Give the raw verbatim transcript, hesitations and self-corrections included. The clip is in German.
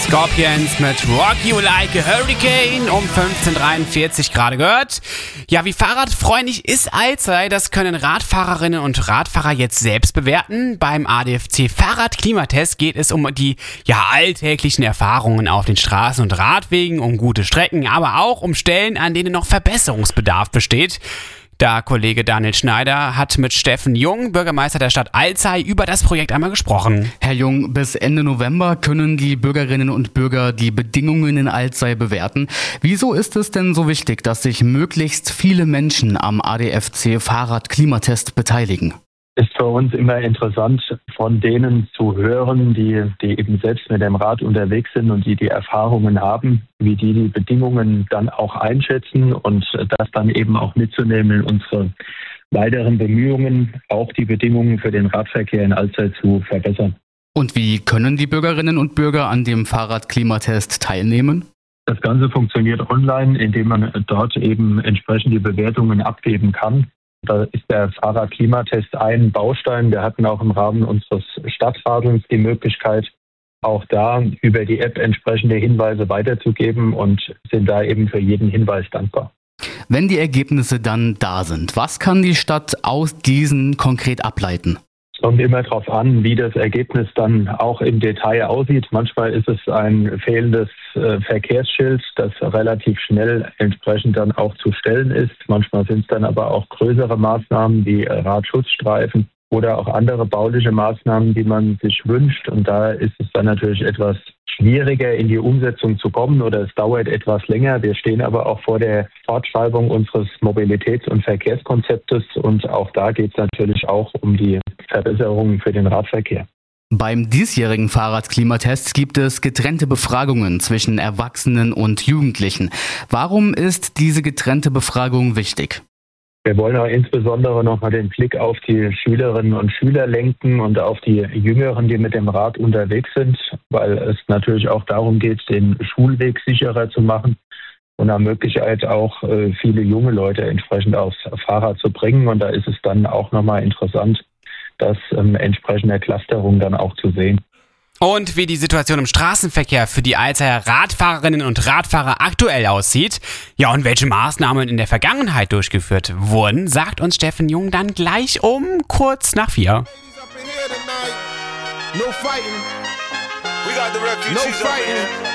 Scorpions mit Rock You Like a Hurricane um fünfzehn Uhr dreiundvierzig gerade gehört. Ja, wie fahrradfreundlich ist Alzey? Das können Radfahrerinnen und Radfahrer jetzt selbst bewerten. Beim A D F C Fahrradklimatest geht es um die ja, alltäglichen Erfahrungen auf den Straßen und Radwegen, um gute Strecken, aber auch um Stellen, an denen noch Verbesserungsbedarf besteht. Der Kollege Daniel Schneider hat mit Steffen Jung, Bürgermeister der Stadt Alzey, über das Projekt einmal gesprochen. Herr Jung, bis Ende November können die Bürgerinnen und Bürger die Bedingungen in Alzey bewerten. Wieso ist es denn so wichtig, dass sich möglichst viele Menschen am A D F C Fahrradklimatest beteiligen? Ist für uns immer interessant, von denen zu hören, die, die eben selbst mit dem Rad unterwegs sind und die die Erfahrungen haben, wie die die Bedingungen dann auch einschätzen und das dann eben auch mitzunehmen in unsere weiteren Bemühungen, auch die Bedingungen für den Radverkehr in Alzey zu verbessern. Und wie können die Bürgerinnen und Bürger an dem Fahrradklimatest teilnehmen? Das Ganze funktioniert online, indem man dort eben entsprechend die Bewertungen abgeben kann. Da ist der Fahrradklimatest ein Baustein. Wir hatten auch im Rahmen unseres Stadtradelns die Möglichkeit, auch da über die App entsprechende Hinweise weiterzugeben und sind da eben für jeden Hinweis dankbar. Wenn die Ergebnisse dann da sind, was kann die Stadt aus diesen konkret ableiten? Es kommt immer darauf an, wie das Ergebnis dann auch im Detail aussieht. Manchmal ist es ein fehlendes äh, Verkehrsschild, das relativ schnell entsprechend dann auch zu stellen ist. Manchmal sind es dann aber auch größere Maßnahmen wie äh, Radschutzstreifen oder auch andere bauliche Maßnahmen, die man sich wünscht. Und da ist es dann natürlich etwas schwieriger, in die Umsetzung zu kommen oder es dauert etwas länger. Wir stehen aber auch vor der Fortschreibung unseres Mobilitäts- und Verkehrskonzeptes und auch da geht es natürlich auch um die Verbesserungen für den Radverkehr. Beim diesjährigen Fahrradklimatest gibt es getrennte Befragungen zwischen Erwachsenen und Jugendlichen. Warum ist diese getrennte Befragung wichtig? Wir wollen auch insbesondere nochmal den Blick auf die Schülerinnen und Schüler lenken und auf die Jüngeren, die mit dem Rad unterwegs sind, weil es natürlich auch darum geht, den Schulweg sicherer zu machen und nach Möglichkeit auch äh, viele junge Leute entsprechend aufs Fahrrad zu bringen. Und da ist es dann auch nochmal interessant, das ähm, entsprechende Clusterung dann auch zu sehen. Und wie die Situation im Straßenverkehr für die Alzeyer Radfahrerinnen und Radfahrer aktuell aussieht, ja und welche Maßnahmen in der Vergangenheit durchgeführt wurden, sagt uns Steffen Jung dann gleich um kurz nach vier. No fighting. We got the refugees. No fighting.